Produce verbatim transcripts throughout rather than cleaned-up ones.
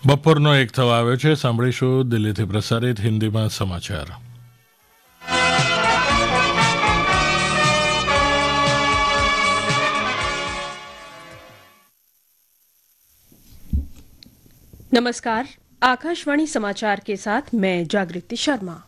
બપોરનો એક થવા આવ્યો છે. સાંભળીશું દિલ્હીથી પ્રસારિત હિન્દીમાં સમાચાર. नमस्कार, आकाशवाणी समाचार के साथ मैं जागृति शर्मा.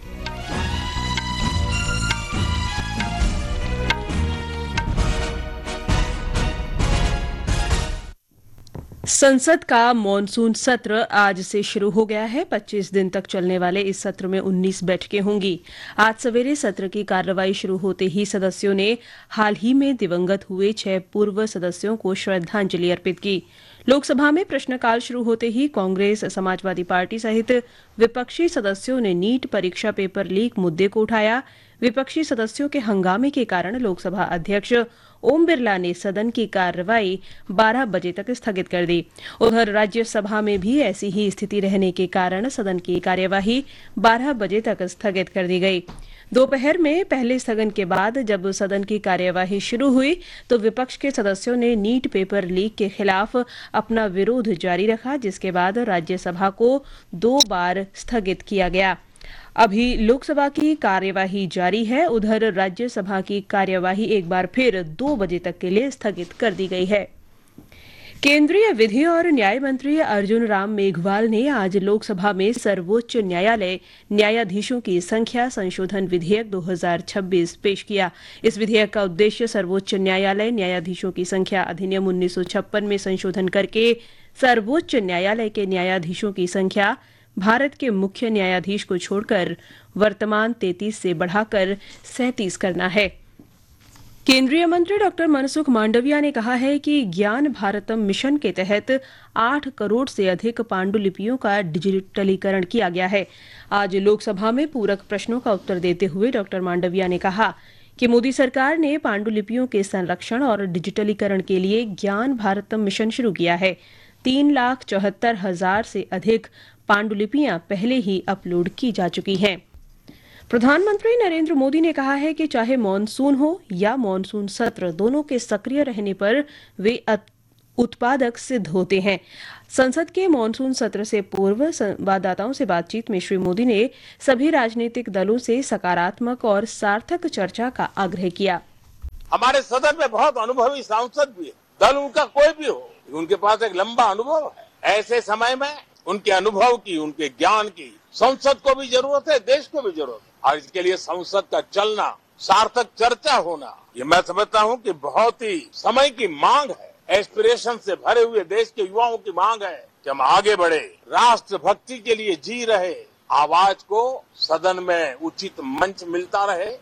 संसद का मॉनसून सत्र आज से शुरू हो गया है. पच्चीस दिन तक चलने वाले इस सत्र में उन्नीस बैठकें होंगी. आज सवेरे सत्र की कार्रवाई शुरू होते ही सदस्यों ने हाल ही में दिवंगत हुए छह पूर्व सदस्यों को श्रद्धांजलि अर्पित की. लोकसभा में प्रश्नकाल शुरू होते ही कांग्रेस, समाजवादी पार्टी सहित विपक्षी सदस्यों ने नीट परीक्षा पेपर लीक मुद्दे को उठाया. विपक्षी सदस्यों के हंगामे के कारण लोकसभा अध्यक्ष ओम बिरला ने सदन की कार्रवाई बारह बजे तक स्थगित कर दी. उधर राज्यसभा में भी ऐसी ही स्थिति रहने के कारण सदन की कार्यवाही बारह बजे तक स्थगित कर दी गई. दोपहर में पहले स्थगन के बाद जब सदन की कार्यवाही शुरू हुई तो विपक्ष के सदस्यों ने नीट पेपर लीक के खिलाफ अपना विरोध जारी रखा, जिसके बाद राज्यसभा को दो बार स्थगित किया गया. अभी लोकसभा की कार्यवाही जारी है. उधर राज्यसभा की कार्यवाही एक बार फिर दो बजे तक के लिए स्थगित कर दी गई है. केंद्रीय विधि और न्याय मंत्री अर्जुन राम मेघवाल ने आज लोकसभा में सर्वोच्च न्यायालय न्यायाधीशों की संख्या संशोधन विधेयक दो हज़ार छब्बीस पेश किया. इस विधेयक का उद्देश्य सर्वोच्च न्यायालय न्यायाधीशों की संख्या अधिनियम उन्नीस सौ छप्पन में संशोधन करके सर्वोच्च न्यायालय के न्यायाधीशों की संख्या भारत के मुख्य न्यायाधीश को छोड़कर वर्तमान तैंतीस से बढ़ाकर सैंतीस करना है. केंद्रीय मंत्री डॉक्टर मनसुख मांडविया ने कहा है कि ज्ञान भारतम मिशन के तहत आठ करोड़ से अधिक पांडुलिपियों का डिजिटलीकरण किया गया है. आज लोकसभा में पूरक प्रश्नों का उत्तर देते हुए डॉक्टर मांडविया ने कहा कि मोदी सरकार ने पांडुलिपियों के संरक्षण और डिजिटलीकरण के लिए ज्ञान भारतम मिशन शुरू किया है. तीन लाख चौहत्तर हजार से अधिक पांडुलिपियां पहले ही अपलोड की जा चुकी हैं. प्रधानमंत्री नरेंद्र मोदी ने कहा है कि चाहे मॉनसून हो या मॉनसून सत्र, दोनों के सक्रिय रहने पर वे उत्पादक सिद्ध होते हैं. संसद के मॉनसून सत्र से पूर्व संवाददाताओं से बातचीत में श्री मोदी ने सभी राजनीतिक दलों से सकारात्मक और सार्थक चर्चा का आग्रह किया. हमारे सदन में बहुत अनुभवी सांसद भी है, दल उनका कोई भी हो, उनके पास एक लंबा अनुभव है. ऐसे समय में उनके अनुभव की, उनके ज्ञान की संसद को भी जरूरत है, देश को भी जरूरत है. और इसके लिए संसद का चलना, सार्थक चर्चा होना, ये मैं समझता हूँ कि बहुत ही समय की मांग है. एस्पिरेशन से भरे हुए देश के युवाओं की मांग है कि हम आगे बढ़े, राष्ट्रभक्ति के लिए जी रहे आवाज को सदन में उचित मंच मिलता रहे.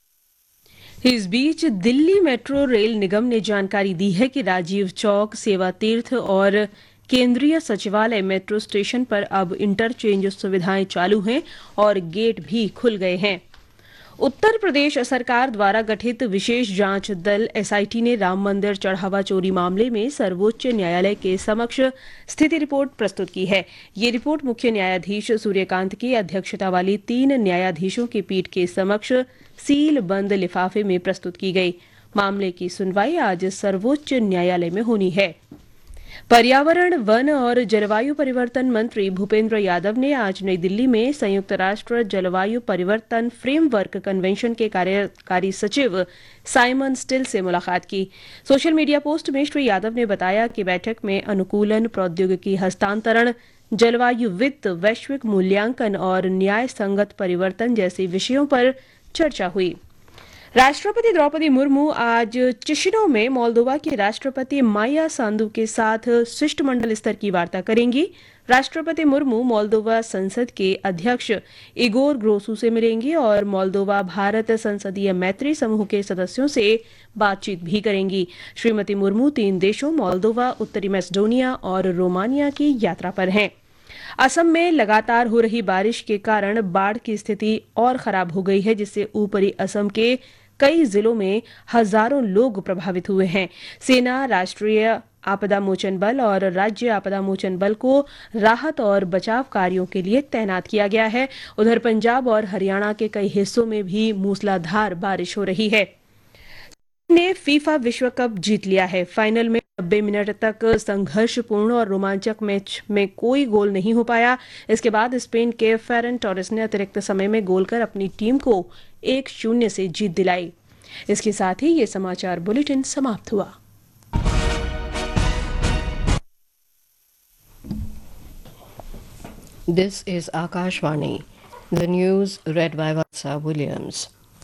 इस बीच दिल्ली मेट्रो रेल निगम ने जानकारी दी है कि राजीव चौक, सेवा तीर्थ और केंद्रीय सचिवालय मेट्रो स्टेशन पर अब इंटरचेंज सुविधाएं चालू हैं और गेट भी खुल गए हैं. उत्तर प्रदेश सरकार द्वारा गठित विशेष जांच दल एसआईटी ने राम मंदिर चढ़ावा चोरी मामले में सर्वोच्च न्यायालय के समक्ष स्थिति रिपोर्ट प्रस्तुत की है. ये रिपोर्ट मुख्य न्यायाधीश सूर्यकांत की अध्यक्षता वाली तीन न्यायाधीशों की पीठ के समक्ष सील बंद लिफाफे में प्रस्तुत की गई. मामले की सुनवाई आज सर्वोच्च न्यायालय में होनी है. पर्यावरण, वन और जलवायु परिवर्तन मंत्री भूपेंद्र यादव ने आज नई दिल्ली में संयुक्त राष्ट्र जलवायु परिवर्तन फ्रेमवर्क कन्वेंशन के कार्यकारी सचिव साइमन स्टिल से मुलाकात की. सोशल मीडिया पोस्ट में श्री यादव ने बताया कि बैठक में अनुकूलन, प्रौद्योगिकी हस्तांतरण, जलवायु वित्त, वैश्विक मूल्यांकन और न्याय संगत परिवर्तन जैसे विषयों पर चर्चा हुई. राष्ट्रपति द्रौपदी मुर्मू आज चिशिनौ में मोल्दोवा के राष्ट्रपति माया सांदू के साथ शिष्टमंडल स्तर की वार्ता करेंगी. राष्ट्रपति मुर्मू मोल्दोवा संसद के अध्यक्ष इगोर ग्रोसू से मिलेंगी और मोल्दोवा भारत संसदीय मैत्री समूह के सदस्यों से बातचीत भी करेंगी. श्रीमती मुर्मू तीन देशों मोल्दोवा, उत्तरी मैसेडोनिया और रोमानिया की यात्रा पर हैं. असम में लगातार हो रही बारिश के कारण बाढ़ की स्थिति और खराब हो गई है, जिससे ऊपरी असम के कई जिलों में हजारों लोग प्रभावित हुए हैं. सेना, राष्ट्रीय आपदा मोचन बल और राज्य आपदा मोचन बल को राहत और बचाव कार्यों के लिए तैनात किया गया है. उधर पंजाब और हरियाणा के कई हिस्सों में भी मूसलाधार बारिश हो रही है. ने फीफा विश्व कप जीत लिया है। फाइनल में नब्बे मिनट तक संघर्षपूर्ण और रोमांचक मैच में कोई गोल नहीं हो पाया। इसके बाद स्पेन के फेरन टोरेस ने अतिरिक्त समय में गोल कर अपनी टीम को एक शून्य से जीत दिलाई। इसके साथ ही ये समाचार बुलेटिन समाप्त हुआ। This is Akashvani. The news read by Vatsa Williams.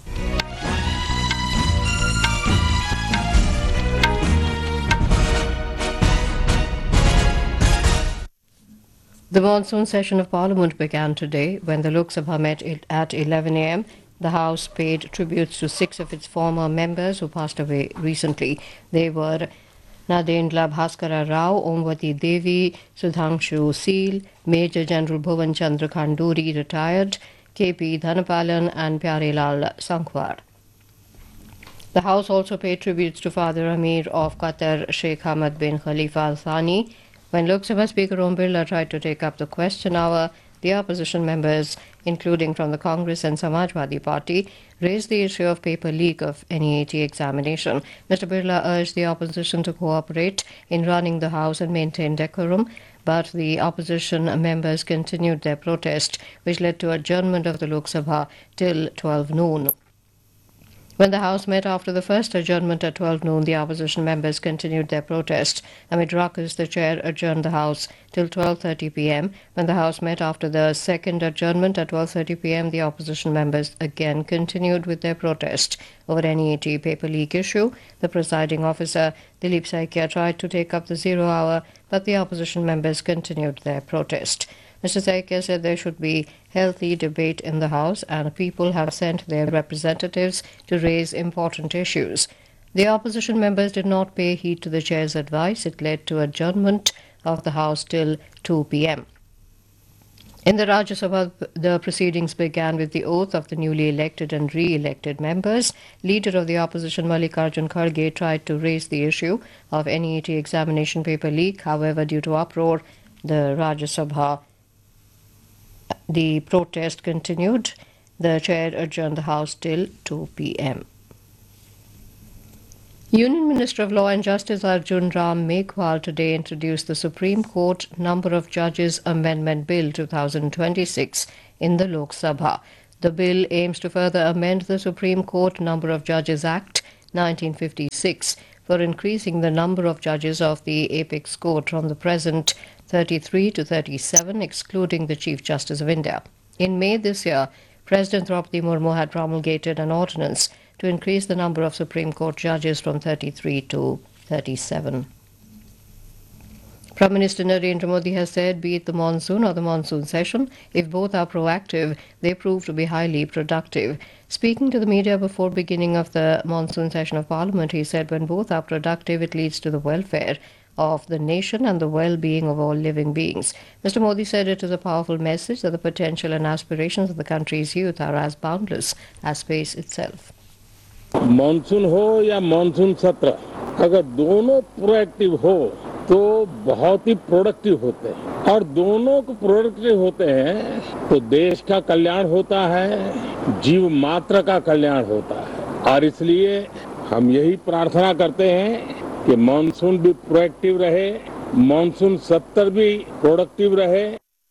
The monsoon session of Parliament began today when the Lok Sabha met at eleven a m. The House paid tributes to six of its former members who passed away recently. They were Nadendra Bhaskara Rao, Omvati Devi, Sudhanshu Seal, Major General Bhuvan Chandra Khanduri, retired, K P Dhanapalan and Pyarelal Sankwar. The House also paid tributes to Father Amir of Qatar, Sheikh Hamad bin Khalifa Al Thani. When Lok Sabha Speaker Om Birla tried to take up the question hour, the opposition members, including from the Congress and Samajwadi Party, raised the issue of paper leak of N E A T examination. Mister Birla urged the opposition to cooperate in running the House and maintain decorum, but the opposition members continued their protest, which led to adjournment of the Lok Sabha till twelve noon. When the House met after the first adjournment at twelve noon, the opposition members continued their protest. Amid ruckus, the chair adjourned the House till twelve thirty p m. When the House met after the second adjournment at twelve thirty p m, the opposition members again continued with their protest over N E A T paper leak issue. The presiding officer, Dilip Saikia, tried to take up the zero hour, but the opposition members continued their protest. Mister Saikia said there should be healthy debate in the House and people have sent their representatives to raise important issues. The opposition members did not pay heed to the chair's advice. It led to adjournment of the House till two p m. In the Rajya Sabha, the proceedings began with the oath of the newly elected and re-elected members. Leader of the opposition, Mallikarjun Kharge, tried to raise the issue of N E A T examination paper leak. However, due to uproar, the Rajya Sabha The protest continued. The chair adjourned the House till two p m. Union Minister of Law and Justice Arjun Ram Meghwal today introduced the Supreme Court Number of Judges Amendment Bill twenty twenty-six in the Lok Sabha. The bill aims to further amend the Supreme Court Number of Judges Act nineteen fifty-six for increasing the number of judges of the Apex Court from the present thirty-three to thirty-seven, excluding the Chief Justice of India. In May this year, President Draupadi Murmu had promulgated an ordinance to increase the number of Supreme Court judges from thirty-three to thirty-seven. Prime Minister Narendra Modi has said, be it the monsoon or the monsoon session, if both are proactive, they prove to be highly productive. Speaking to the media before beginning of the monsoon session of Parliament, he said, when both are productive, it leads to the welfare of the nation and the well-being of all living beings. Mister Modi said it is a powerful message that the potential and aspirations of the country's youth are as boundless as space itself. Monsoon हो या monsoon सत्र, अगर दोनों proactive हो तो बहुत ही productive होते हैं, और दोनों को प्रोडक्टिव होते हैं तो देश का कल्याण होता है, जीव मात्र का कल्याण होता है। और इसलिए हम यही प्रार्थना करते हैं कि मानसून भी प्रोएक्टिव रहे, मानसून सत्र भी प्रोडक्टिव रहे।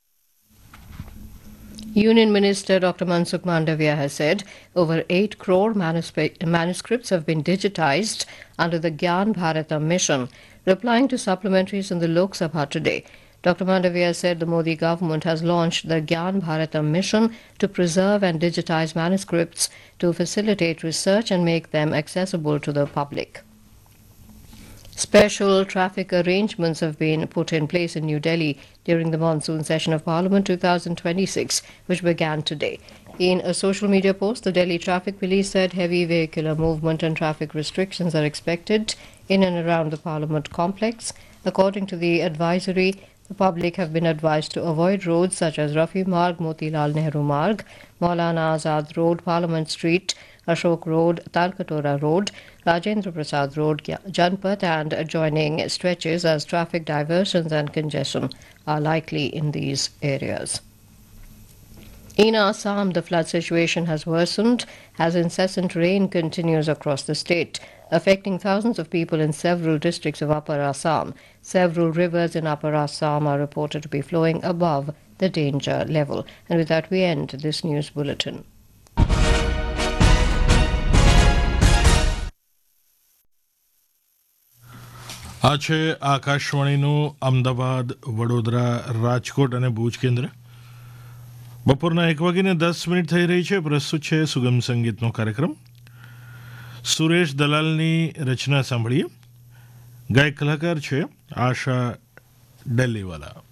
Union Minister Doctor Mansukh Mandavia has said over eight crore manusp- manuscripts have been digitized under the Gyan Bharata mission. Replying to supplementaries in the Lok Sabha today, Doctor Mandavia said the Modi government has launched the Gyan Bharata mission to preserve and digitize manuscripts to facilitate research and make them accessible to the public. Special traffic arrangements have been put in place in New Delhi during the monsoon session of Parliament twenty twenty-six, which began today. In a social media post, the Delhi Traffic Police said heavy vehicular movement and traffic restrictions are expected in and around the Parliament complex. According to the advisory, the public have been advised to avoid roads such as Rafi Marg, Motilal Nehru Marg, Maulana Azad Road, Parliament Street, Ashok Road, Talkatora Road, Rajendra Prasad Road, Janpat and adjoining stretches, as traffic diversions and congestion are likely in these areas. In Assam, the flood situation has worsened as incessant rain continues across the state. affecting thousands of people in several districts of Upper Assam. Several rivers in Upper Assam are reported to be flowing above the danger level. And with that, we end this news bulletin. આ છે આકાશવાણીનું અમદાવાદ, વડોદરા, રાજકોટ અને ભુજ કેન્દ્ર. બપોરના એક વાગીને દસ minute થઈ રહી છે. પ્રસ્તુત છે સુગમ સંગીતનો કાર્યક્રમ. સુરેશ દલાલની રચના સાંભળીએ. ગાયક કલાકાર છે આશા ડેલીવાલા.